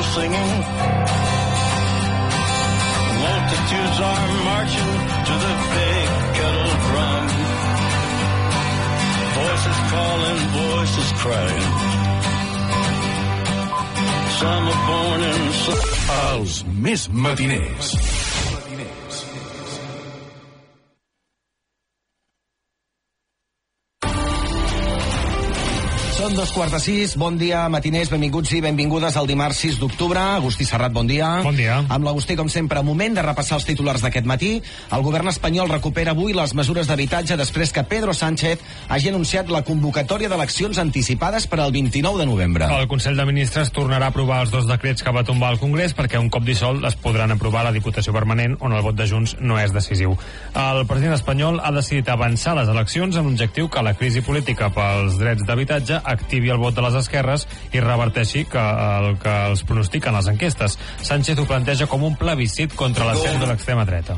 singing. Multitudes are marching to the big kettle drum. Voices calling, voices crying. Some are born in... Els més matiners. Són 2:45, bon dia, matiners, benvinguts i benvingudes al dimarts 6 d'octubre. Agustí Serrat, bon dia. Bon dia. Amb l'Agustí, com sempre, moment de repassar els titulars d'aquest matí. El govern espanyol recupera avui les mesures d'habitatge després que Pedro Sánchez hagi anunciat la convocatòria d'eleccions anticipades per al 29 de novembre. El Consell de Ministres tornarà a aprovar els 2 decrets que va tombar el Congrés perquè un cop dissolt es podran aprovar a la Diputació Permanent, on el vot de Junts no és decisiu. El president espanyol ha decidit avançar les eleccions amb l'objectiu que la crisi política pels drets d'habitatge activi el vot de les esquerres i reverteixi el que els pronostiquen les enquestes. Sánchez ho planteja com un plebiscit contra l'ascens de l'extrema dreta.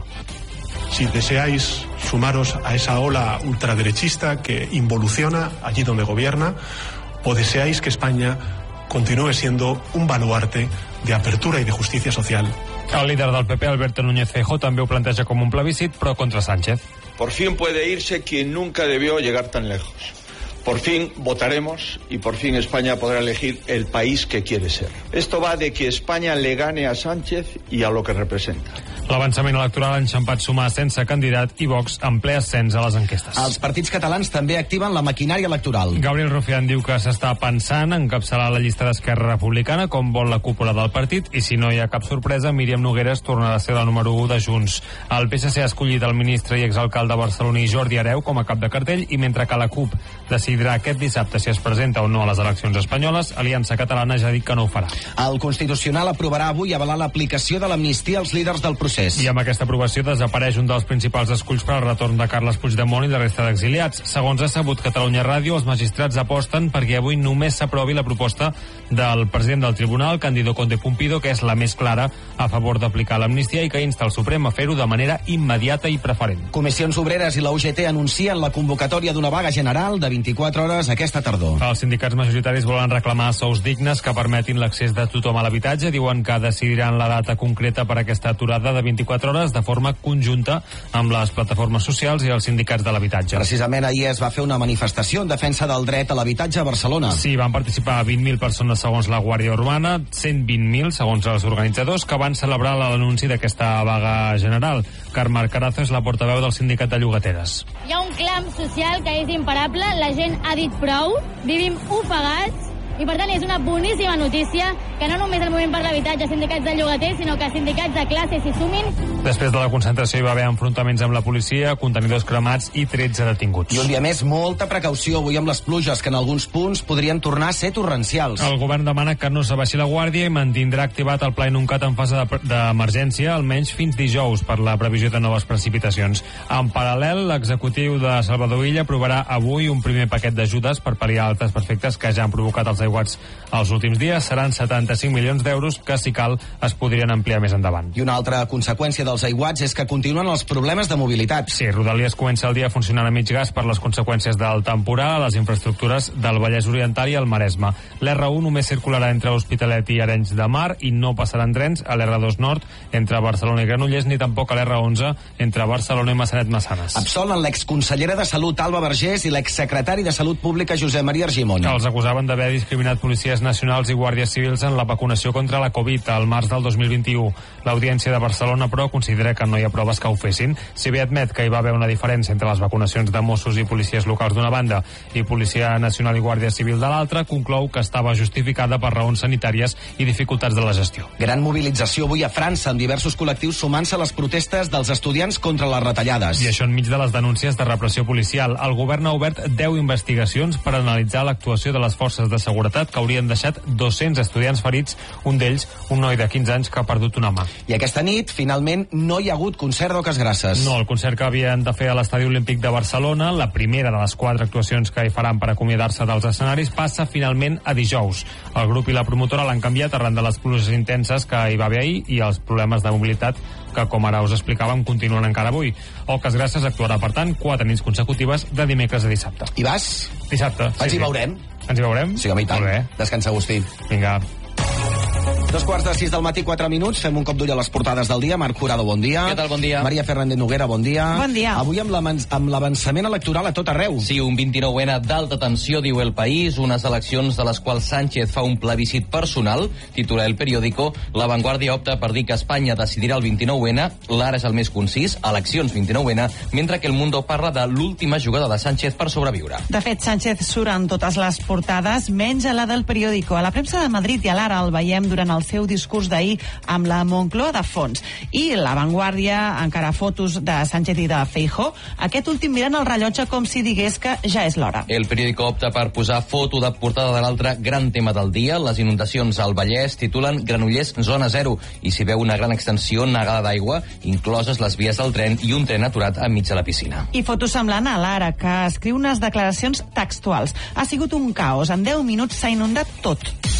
Si deseáis sumaros a esa ola ultraderechista que involuciona allí donde gobierna, o deseáis que España continúe siendo un baluarte de apertura y de justicia social. El líder del PP, Alberto Núñez Feijóo, també ho planteja com un plebiscit, però contra Sánchez. Por fin puede irse quien nunca debió llegar tan lejos. Por fin votaremos y por fin España podrá elegir el país que quiere ser. Esto va de que España le gane a Sánchez y a lo que representa. L'avançament electoral ha enxampat sumar sense candidat i Vox en ple ascens a les enquestes. Els partits catalans també activen la maquinària electoral. Gabriel Rufián diu que s'està pensant en encapçalar la llista d'Esquerra Republicana com vol la cúpula del partit i si no hi ha cap sorpresa, Míriam Nogueras tornarà a ser la número 1 de Junts. El PSC ha escollit el ministre i exalcalde barceloní Jordi Hereu com a cap de cartell i mentre que la CUP decidirà aquest dissabte si es presenta o no a les eleccions espanyoles, Aliança Catalana ja ha dit que no ho farà. El Constitucional aprovarà avui avalar l'aplicació de l'amnistia als líders del procés. I amb aquesta aprovació desapareix un dels principals esculls per al retorn de Carles Puigdemont i la resta d'exiliats. Segons ha sabut Catalunya Ràdio, els magistrats aposten perquè avui només s'aprovi la proposta del president del tribunal, Cándido Conde Pumpido, que és la més clara a favor d'aplicar l'amnistia i que insta el Suprem a fer-ho de manera immediata i preferent. Comissions Obreres i la UGT anuncien la convocatòria d'una vaga general de 24 hores aquesta tardor. Els sindicats majoritaris volen reclamar sous dignes que permetin l'accés de tothom a l'habitatge. Diuen que decidiran la data concreta per a aquesta aturada de 24 hores de forma conjunta amb les plataformes socials i els sindicats de l'habitatge. Precisament ahir es va fer una manifestació en defensa del dret a l'habitatge a Barcelona. Sí, van participar 20.000 persones segons la Guàrdia Urbana, 120.000 segons els organitzadors que van celebrar l'anunci d'aquesta vaga general. Carme Carazo és la portaveu del sindicat de llogateres. Hi ha un clam social que és imparable, la gent ha dit prou, vivim ofegats, i per tant és una boníssima notícia que no només el moviment per l'habitatge, sindicats de llogaters, sinó que sindicats de classe s'hi sumin. Després de la concentració hi va haver enfrontaments amb la policia, contenidors cremats i 13 detinguts. I un dia més, molta precaució avui amb les pluges, que en alguns punts podrien tornar a ser torrencials. El govern demana que no s'abaixi la guàrdia i mantindrà activat el pla inuncat en fase d'emergència, almenys fins dijous, per la previsió de noves precipitacions. En paral·lel, l'executiu de Salvador Illa aprovarà avui un primer paquet d'ajudes per pal·liar altres perfectes que ja han provocat els aiguats els últims dies. Seran 75 milions d'euros que, si cal, es podrien ampliar més endavant. I una altra conseqüència dels aiguats és que continuen els problemes de mobilitat. Sí, Rodalies comença el dia funcionant a mig gas per les conseqüències del temporal a les infraestructures del Vallès Oriental i el Maresme. L'R1 només circularà entre Hospitalet i Arenys de Mar i no passaran trens a l'R2 Nord entre Barcelona i Granollers ni tampoc a l'R11 entre Barcelona i Massanet-Massanes. Absolen l'exconsellera de Salut Alba Vergés i l'exsecretari de Salut Pública Josep Maria Argimon. Els acusaven d'haver discriminat policies nacionals i guàrdies civils en la vacunació contra la Covid al març del 2021. L'Audiència de Barcelona, però, considera que no hi ha proves que ho fessin. Si bé admet que hi va haver una diferència entre les vacunacions de Mossos i policies locals d'una banda i Policia Nacional i Guàrdia Civil de l'altra, conclou que estava justificada per raons sanitàries i dificultats de la gestió. Gran mobilització avui a França, amb diversos col·lectius sumant-se a les protestes dels estudiants contra les retallades. I això enmig de les denúncies de repressió policial. El govern ha obert 10 investigacions per analitzar l'actuació de les forces de seguretat que haurien deixat 200 estudiants ferits, un d'ells un noi de 15 anys que ha perdut una mà. I aquesta nit, finalment, no hi ha hagut concert d'Oques Grasses. No, el concert que havien de fer a l'Estadi Olímpic de Barcelona, la primera de les 4 actuacions que hi faran per acomiadar-se dels escenaris, passa finalment a dijous. El grup i la promotora l'han canviat arran de les pluges intenses que hi va haver ahir i els problemes de mobilitat que, com ara us explicàvem, continuen encara avui. Oques Grasses actuarà, per tant, 4 nits consecutives de dimecres a dissabte. I vas? Dissabte. Ens hi veurem? Ens hi veurem? Sí, home, i tant. Molt bé. Descansa, Agustí. Vinga. 2:45 del matí, 4 minuts. Fem un cop d'ull a les portades del dia. Marc Jurado, bon dia. Què tal, bon dia. Maria Fernández Noguera, bon dia. Bon dia. Avui amb l'avançament electoral a tot arreu. Sí, un 29N d'alta tensió, diu El País, unes eleccions de les quals Sánchez fa un plebiscit personal, titula El Periódico. La Vanguardia opta per dir que Espanya decidirà el 29N, l'ara és el més concís, eleccions 29N, mentre que El Mundo parla de l'última jugada de Sánchez per sobreviure. De fet, Sánchez surt en totes les portades, menys a la del Periódico. A la premsa de Madrid i a l'Ara el veiem durant el seu discurs d'ahir amb la Moncloa de fons. I La Vanguardia, encara fotos de Sánchez i de Feijóo, aquest últim mirant el rellotge com si digués que ja és l'hora. El Periódico opta per posar foto de portada de l'altre gran tema del dia. Les inundacions al Vallès titulen Granollers zona zero i s'hi veu una gran extensió negada d'aigua, incloses les vies del tren i un tren aturat enmig de la piscina. I foto semblant a l'Ara, que escriu unes declaracions textuals. Ha sigut un caos. En 10 minuts s'ha inundat tot.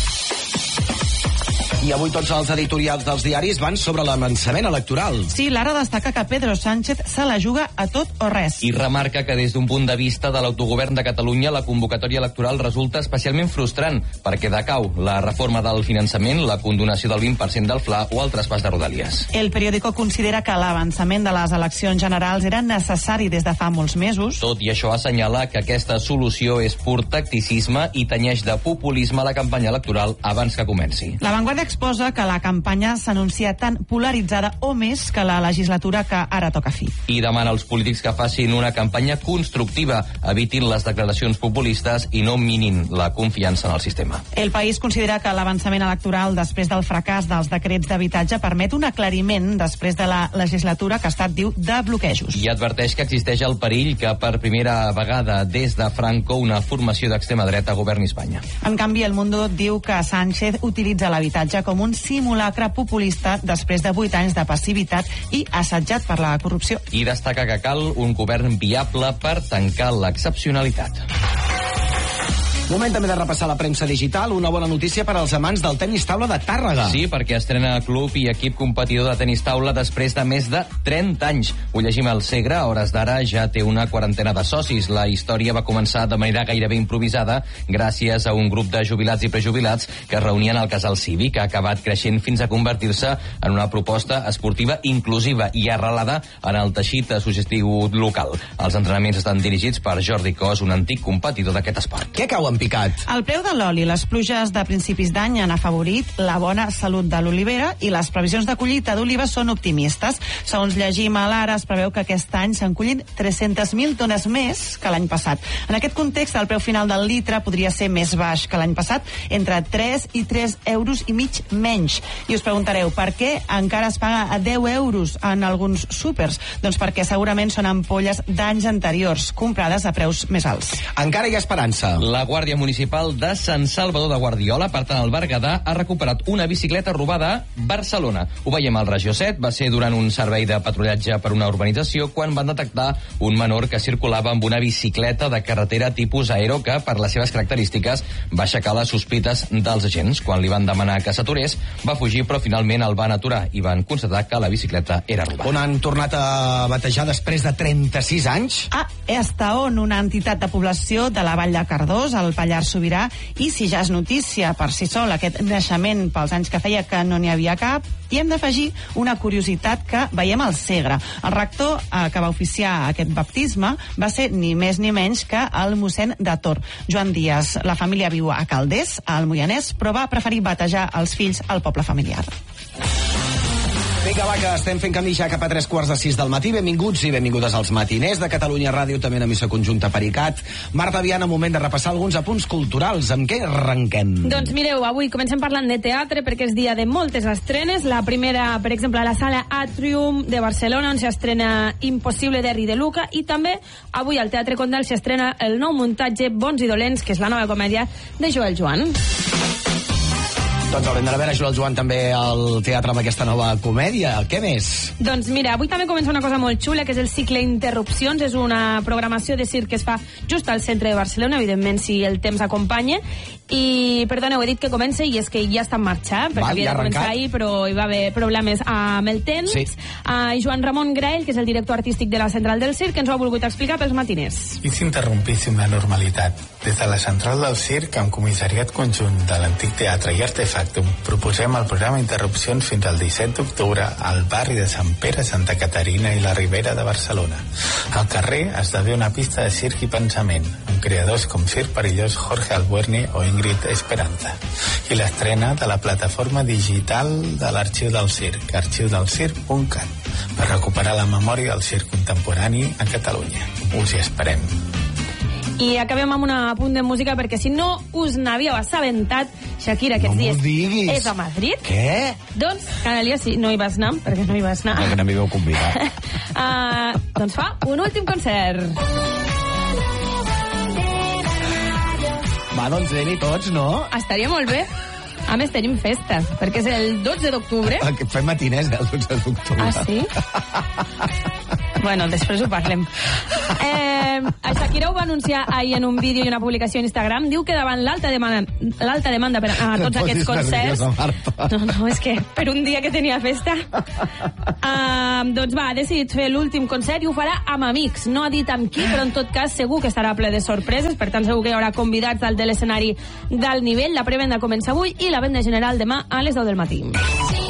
I avui tots els editorials dels diaris van sobre l'avançament electoral. Sí, l'Ara destaca que Pedro Sánchez se la juga a tot o res. I remarca que des d'un punt de vista de l'autogovern de Catalunya la convocatòria electoral resulta especialment frustrant perquè decau la reforma del finançament, la condonació del 20% del FLA o el traspàs de Rodalies. El Periódico considera que l'avançament de les eleccions generals era necessari des de fa molts mesos. Tot i això assenyala que aquesta solució és pur tacticisme i tenyeix de populisme la campanya electoral abans que comenci. La Vanguardia exposa que la campanya s'anuncia tan polaritzada o més que la legislatura que ara toca fi. I demana als polítics que facin una campanya constructiva, evitin les declaracions populistes i no minin la confiança en el sistema. El País considera que l'avançament electoral després del fracàs dels decrets d'habitatge permet un aclariment després de la legislatura que ha estat, diu, de bloquejos. I adverteix que existeix el perill que per primera vegada des de Franco una formació d'extrema dreta governi Espanya. En canvi, El Mundo diu que Sánchez utilitza l'habitatge com un simulacre populista després de 8 anys de passivitat i assetjat per la corrupció. I destaca que cal un govern viable per tancar l'excepcionalitat. Moment també de repassar la premsa digital. Una bona notícia per als amants del tenis taula de Tàrrega. Sí, perquè estrena club i equip competidor de tenis taula després de més de 30 anys. Ho llegim al Segre, a hores d'ara ja té una quarantena de socis. La història va començar de manera gairebé improvisada gràcies a un grup de jubilats i prejubilats que es reunien al Casal Cívic, que ha acabat creixent fins a convertir-se en una proposta esportiva inclusiva i arrelada en el teixit suggestiu local. Els entrenaments estan dirigits per Jordi Cos, un antic competidor d'aquest esport. Què cau en picat? El preu de l'oli, les pluges de principis d'any han afavorit la bona salut de l'olivera i les previsions de collita d'oliva són optimistes. Segons llegim a l'Ara, es preveu que aquest any se'n collin 300.000 tones més que l'any passat. En aquest context, el preu final del litre podria ser més baix que l'any passat, entre 3 i 3 euros i mig menys. I us preguntareu, per què encara es paga a 10 euros en alguns súpers? Doncs perquè segurament són ampolles d'anys anteriors, comprades a preus més alts. Encara hi ha esperança. La Guàrdia Municipal de Sant Salvador de Guardiola, per tant al Berguedà, ha recuperat una bicicleta robada a Barcelona. Ho veiem al Regió 7, va ser durant un servei de patrullatge per una urbanització quan van detectar un menor que circulava amb una bicicleta de carretera tipus aero que, per les seves característiques, va aixecar les sospites dels agents. Quan li van demanar que s'aturés, va fugir, però finalment el van aturar i van constatar que la bicicleta era robada. On han tornat a batejar després de 36 anys? A Estaon, una entitat de població de la Vall de Cardós, al Pallars Sobirà, i si ja és notícia per si sol aquest naixement pels anys que feia que no n'hi havia cap, i hem d'afegir una curiositat que veiem al Segre. El rector que va oficiar aquest baptisme va ser ni més ni menys que el mossèn de Tor, Joan Díaz. La família viu a Calders, al Moianès, però va preferir batejar els fills al poble familiar. Vinga, va, que estem fent camí ja cap a 3:45 del matí. Benvinguts i benvingudes als matiners de Catalunya Ràdio, també en emissora conjunta Pericat. Marta Viana, moment de repassar alguns apunts culturals. Amb què arrenquem? Doncs mireu, avui comencem parlant de teatre perquè és dia de moltes estrenes. La primera, per exemple, a la sala Atrium de Barcelona, on s'estrena Impossible d'Henry de Luca, i també avui al Teatre Condal s'estrena el nou muntatge Bons i Dolents, que és la nova comèdia de Joel Joan. Doncs haurem d'anar a veure Joel Joan també al teatre amb aquesta nova comèdia. Què més? Doncs mira, avui també comença una cosa molt xula, que és el cicle Interrupcions. És una programació de circ que es fa just al centre de Barcelona, evidentment si el temps acompanya, I, perdoneu, he dit que comença i és que ja està en marxa, perquè havia de començar ahir, però hi va haver problemes amb el temps. Sí. Joan Ramon Graell, que és el director artístic de la Central del Circ, ens ho ha volgut explicar pels matiners. I s'interrompís una normalitat. Des de la Central del Circ, amb comissariat conjunt de l'Antic Teatre i Artefactum, proposem el programa Interrupcions fins al 17 d'octubre al barri de Sant Pere, Santa Caterina i la Ribera de Barcelona. Al carrer esdevé una pista de circ i pensament, amb creadors com Circ Perillós, Jorge Albuerne o Ingrid Esperanza. I l'estrena de la plataforma digital de l'Arxiu del Circ, arxiudelcirc.cat, per recuperar la memòria del circ contemporani a Catalunya. Us hi esperem. I acabem amb un apunt de música, perquè si no us n'havíeu assabentat, Shakira aquests dies és a Madrid. Què? Doncs cada dia sí, no hi vas anar, perquè no hi vas anar. Perquè no m'hi veu convidar. Doncs fa un últim concert. Va, doncs anem-hi tots, no? Estaria molt bé. A més, tenim festa, perquè és el 12 d'octubre. Fem matiners el 12 d'octubre. Ah, sí? Bueno, després ho parlem. Shakira ho va anunciar ahir en un vídeo i una publicació a Instagram. Diu que davant l'alta demanda per a tots aquests concerts... No, és que per un dia que tenia festa... Doncs ha decidit fer l'últim concert i ho farà amb amics. No ha dit amb qui, però en tot cas segur que estarà ple de sorpreses. Per tant, segur que hi haurà convidats al de l'escenari d'alt nivell. La prevenda comença avui i la venda general demà a les 10 del matí.